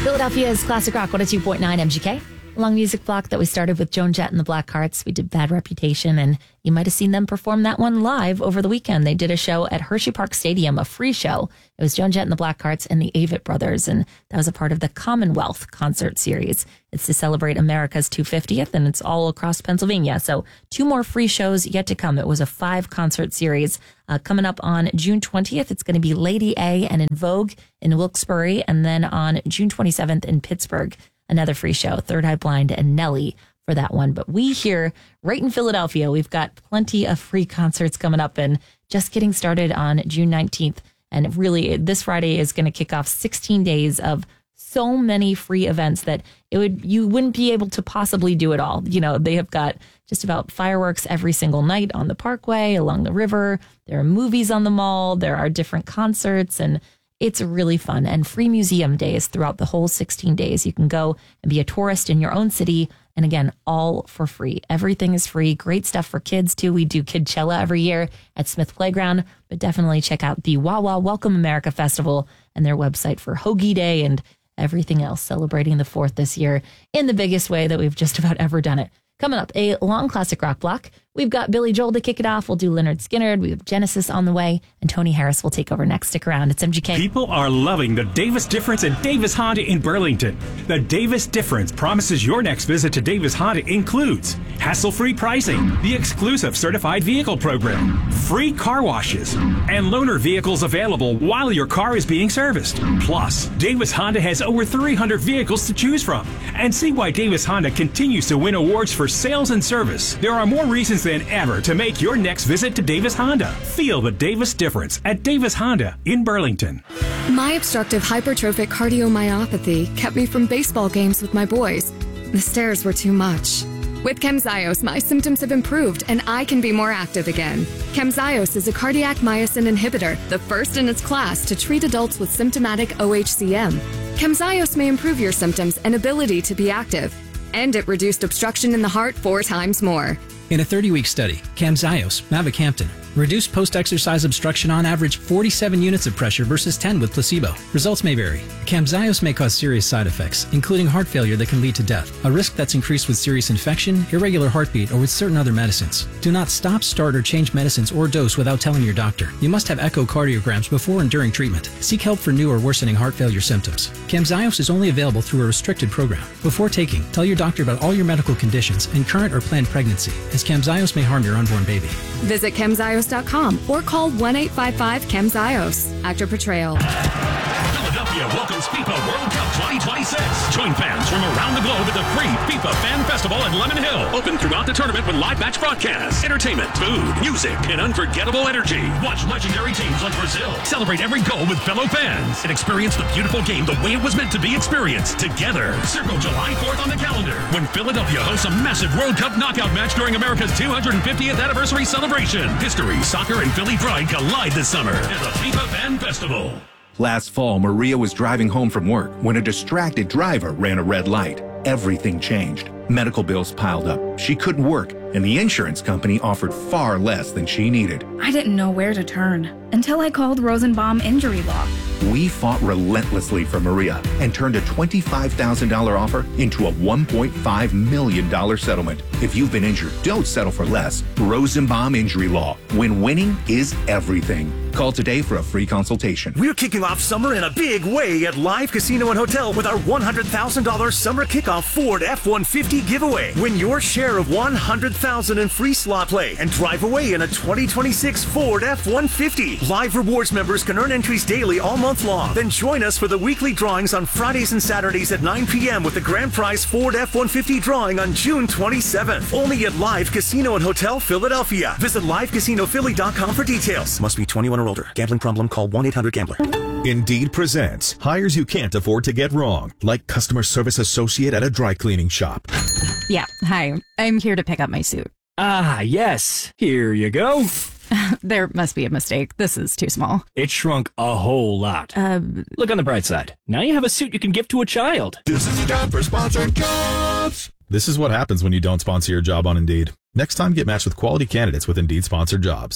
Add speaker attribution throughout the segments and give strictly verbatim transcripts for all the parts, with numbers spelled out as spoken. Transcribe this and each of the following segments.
Speaker 1: Philadelphia's Classic Rock one oh two point nine M G K. A long music block that we started with Joan Jett and the Blackhearts. We did Bad Reputation, and you might have seen them perform that one live over the weekend. They did a show at Hershey Park Stadium, a free show. It was Joan Jett and the Blackhearts and the Avett Brothers, and that was a part of the Commonwealth concert series. It's to celebrate America's two hundred fiftieth, and it's all across Pennsylvania. So two more free shows yet to come. It was a five-concert series. Uh, coming up on June twentieth, it's going to be Lady A and In Vogue in Wilkes-Barre, and then on June twenty-seventh in Pittsburgh, another free show, Third Eye Blind and Nelly for that one. But we here, right in Philadelphia, we've got plenty of free concerts coming up and just getting started on June nineteenth. And really, this Friday is going to kick off sixteen days of so many free events that it would you wouldn't be able to possibly do it all. You know, they have got just about fireworks every single night on the Parkway, along the river. There are movies on the mall. There are different concerts, and it's really fun. And free museum days throughout the whole sixteen days. You can go and be a tourist in your own city. And again, all for free. Everything is free. Great stuff for kids, too. We do Kidchella every year at Smith Playground. But definitely check out the Wawa Welcome America Festival and their website for Hoagie Day and everything else, celebrating the fourth this year in the biggest way that we've just about ever done it. Coming up, a long classic rock block. We've got Billy Joel to kick it off. We'll do Leonard Skinner. We have Genesis on the way, and Tony Harris will take over next. Stick around. It's M G K.
Speaker 2: People are loving the Davis Difference at Davis Honda in Burlington. The Davis Difference promises your next visit to Davis Honda includes hassle-free pricing, the exclusive certified vehicle program, free car washes, and loaner vehicles available while your car is being serviced. Plus, Davis Honda has over three hundred vehicles to choose from. And see why Davis Honda continues to win awards for sales and service. There are more reasons than ever to make your next visit to Davis Honda. Feel the Davis Difference at Davis Honda in Burlington.
Speaker 3: My obstructive hypertrophic cardiomyopathy kept me from baseball games with my boys. The stairs were too much. With Camzyos, my symptoms have improved and I can be more active again. Camzyos is a cardiac myosin inhibitor, the first in its class to treat adults with symptomatic O H C M. Camzyos may improve your symptoms and ability to be active, and it reduced obstruction in the heart four times more.
Speaker 4: In a thirty-week study, Camzyos, mavacamten, reduced post-exercise obstruction on average forty-seven units of pressure versus ten with placebo. Results may vary. Camzyos may cause serious side effects, including heart failure that can lead to death, a risk that's increased with serious infection, irregular heartbeat, or with certain other medicines. Do not stop, start, or change medicines or dose without telling your doctor. You must have echocardiograms before and during treatment. Seek help for new or worsening heart failure symptoms. Camzyos is only available through a restricted program. Before taking, tell your doctor about all your medical conditions and current or planned pregnancy, as Camzyos may harm your unborn baby.
Speaker 3: Visit Camzyos dot com or call one eight five five Camzyos. Actor portrayal.
Speaker 5: Philadelphia welcomes FIFA World Cup twenty twenty-six. Join fans from around the globe at the free FIFA Fan Festival at Lemon Hill. Open throughout the tournament with live match broadcasts, entertainment, food, music, and unforgettable energy. Watch legendary teams like Brazil celebrate every goal with fellow fans and experience the beautiful game the way it was meant to be experienced together. Circle July fourth on the calendar when Philadelphia hosts a massive World Cup knockout match during America's two hundred fiftieth anniversary celebration. History, soccer, and Philly pride collide this summer at the FIFA Fan Festival.
Speaker 6: Last fall, Maria was driving home from work when a distracted driver ran a red light. Everything changed. Medical bills piled up. She couldn't work, and the insurance company offered far less than she needed.
Speaker 7: I didn't know where to turn until I called Rosenbaum Injury Law.
Speaker 6: We fought relentlessly for Maria and turned a twenty-five thousand dollars offer into a one point five million dollars settlement. If you've been injured, don't settle for less. Rosenbaum Injury Law. When winning is everything. Call today for a free consultation.
Speaker 8: We're kicking off summer in a big way at Live Casino and Hotel with our one hundred thousand dollars Summer Kickoff Ford F one fifty giveaway. Win your share of one hundred thousand dollars in free slot play and drive away in a twenty twenty-six Ford F one fifty. Live Rewards members can earn entries daily all month long. Then join us for the weekly drawings on Fridays and Saturdays at nine p.m. with the grand prize Ford F one fifty drawing on June twenty-seventh. Only at Live Casino and Hotel Philadelphia. Visit live casino philly dot com for details. Must be twenty-one or older. Gambling problem? Call one eight hundred gambler.
Speaker 9: Indeed presents hires you can't afford to get wrong, like customer service associate at a dry cleaning shop.
Speaker 10: Yeah, hi. I'm here to pick up my suit.
Speaker 11: Ah, yes. Here you go.
Speaker 10: There must be a mistake. This is too small.
Speaker 11: It shrunk a whole lot.
Speaker 10: Uh,
Speaker 11: Look on the bright side. Now you have a suit you can give to a child.
Speaker 9: This is time for sponsored jobs. This is what happens when you don't sponsor your job on Indeed. Next time, get matched with quality candidates with Indeed sponsored jobs.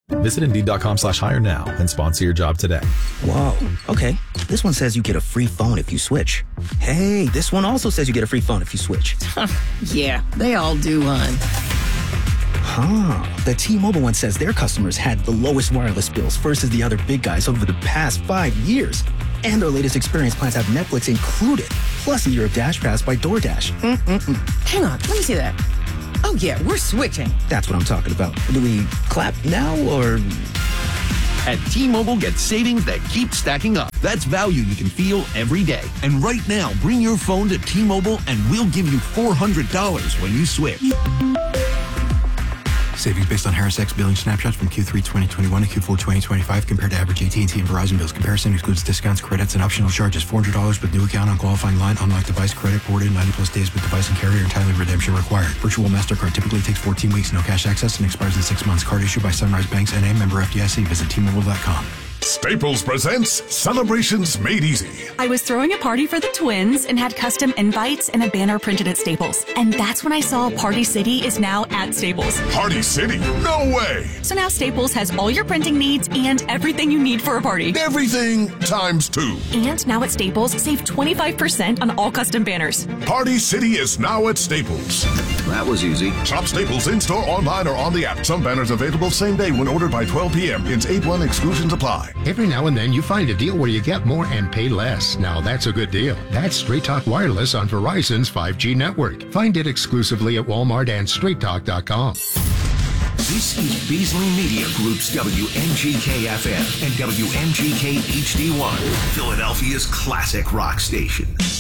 Speaker 9: Visit Indeed.com slash hire now and sponsor your job today.
Speaker 12: Whoa, okay. This one says you get a free phone if you switch. Hey, this one also says you get a free phone if you switch.
Speaker 13: Yeah, they all do, hon.
Speaker 12: Huh. The T-Mobile one says their customers had the lowest wireless bills versus the other big guys over the past five years. And their latest experience plans have Netflix included, plus a year of Dash Pass by DoorDash. Mm-mm-mm.
Speaker 13: Hang on, let me see that. Oh, yeah, we're switching.
Speaker 12: That's what I'm talking about. Do we clap now or...
Speaker 14: At T-Mobile, get savings that keep stacking up. That's value you can feel every day. And right now, bring your phone to T-Mobile and we'll give you four hundred dollars when you switch.
Speaker 15: Savings based on Harris X billing snapshots from Q three twenty twenty-one to Q four twenty twenty-five compared to average A T and T and Verizon bills. Comparison excludes discounts, credits, and optional charges. four hundred dollars with new account on qualifying line. Unlock device credit ported. ninety plus days with device and carrier. Entirely redemption required. Virtual MasterCard typically takes fourteen weeks. No cash access and expires in six months. Card issued by Sunrise Banks N A. Member F D I C. Visit T Mobile dot com.
Speaker 16: Staples presents Celebrations Made Easy.
Speaker 17: I was throwing a party for the twins and had custom invites and a banner printed at Staples. And that's when I saw Party City is now at Staples.
Speaker 16: Party City? No way!
Speaker 17: So now Staples has all your printing needs and everything you need for a party.
Speaker 16: Everything times two.
Speaker 17: And now at Staples, save twenty-five percent on all custom banners.
Speaker 16: Party City is now at Staples.
Speaker 14: That was easy.
Speaker 16: Shop Staples in-store, online, or on the app. Some banners available same day when ordered by twelve p.m. Ins eight one exclusions apply.
Speaker 18: Every now and then you find a deal where you get more and pay less. Now that's a good deal. That's Straight Talk Wireless on Verizon's five G network. Find it exclusively at Walmart and straight talk dot com.
Speaker 6: This is Beasley Media Group's W M G K F M and W M G K H D one, Philadelphia's classic rock station.